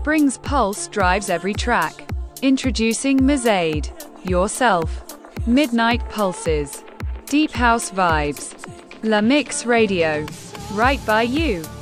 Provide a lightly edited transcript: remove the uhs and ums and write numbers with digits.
Spring's pulse drives every track. Introducing Mizade. Yourself. Midnight Pulses. Deep House Vibes. La Mix Radio. Right by you.